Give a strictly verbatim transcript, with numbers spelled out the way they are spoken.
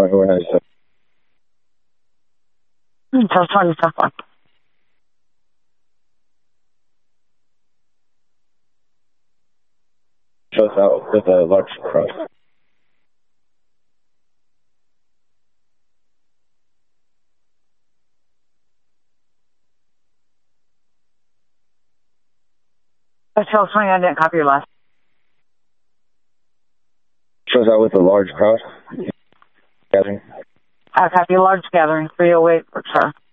twenty-four ninety-seven. Until twenty-seven. Shows out with a large cross. Hotel twenty, I didn't copy your last. Shows out with a large crowd. Gathering. I copy a large gathering, three oh eight for sure.